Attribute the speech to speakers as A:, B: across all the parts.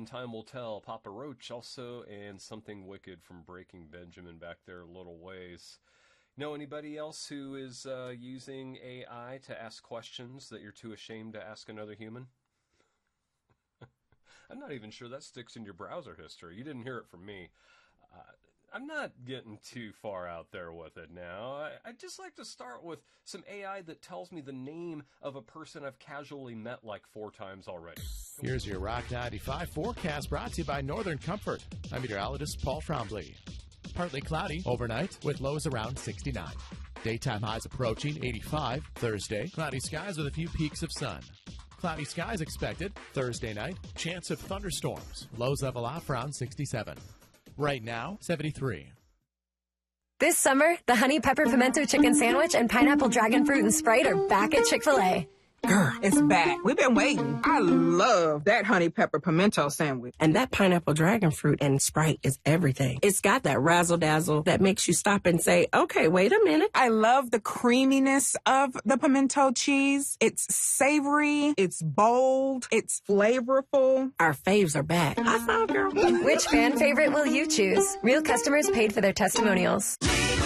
A: time will tell. Papa Roach also, and Something Wicked from Breaking Benjamin back there a little ways. Know anybody else who is using AI to ask questions that you're too ashamed to ask another human? I'm not even sure that sticks in your browser history. You didn't hear it from me. I'm not getting too far out there with it now. I'd just like to start with some AI that tells me the name of a person I've casually met like 4 times already.
B: Here's your Rock 95 forecast brought to you by Northern Comfort. I'm meteorologist Paul Trombley. Partly cloudy overnight with lows around 69. Daytime highs approaching 85 Thursday. Cloudy skies with a few peaks of sun. Cloudy skies expected Thursday night. Chance of thunderstorms. Lows level off around 67. Right now, 73.
C: This summer, the Honey Pepper Pimento Chicken Sandwich and Pineapple Dragon Fruit and Sprite are back at Chick-fil-A.
D: It's back. We've been waiting. I love that honey pepper pimento sandwich.
E: And that pineapple dragon fruit and Sprite is everything. It's got that razzle-dazzle that makes you stop and say, okay, wait a minute.
D: I love the creaminess of the pimento cheese. It's savory. It's bold. It's flavorful.
E: Our faves are back. I found girl.
C: Which fan favorite will you choose? Real customers paid for their testimonials.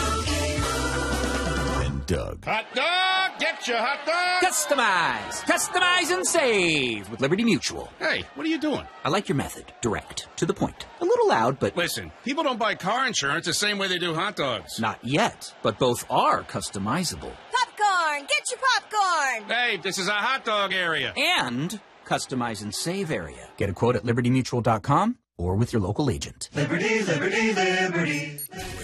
B: And Doug.
F: Hot dog! Get your hot dog!
G: Customize and save with Liberty Mutual.
F: Hey, what are you doing?
G: I like your method. Direct. To the point. A little loud, but...
F: Listen, people don't buy car insurance the same way they do hot dogs.
G: Not yet, but both are customizable.
H: Popcorn! Get your popcorn!
F: Hey, this is a hot dog area.
G: And customize and save area. Get a quote at libertymutual.com or with your local agent.
I: Liberty, liberty, liberty.